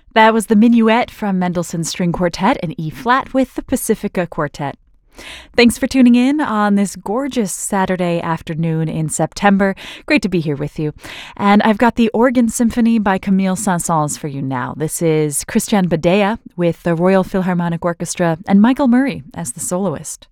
That was the Minuet from Mendelssohn's String Quartet in E-flat with the Pacifica Quartet. Thanks for tuning in on this gorgeous Saturday afternoon in September. Great to be here with you. And I've got the Organ Symphony by Camille Saint-Saëns for you now. This is Christian Badea with the Royal Philharmonic Orchestra and Michael Murray as the soloist.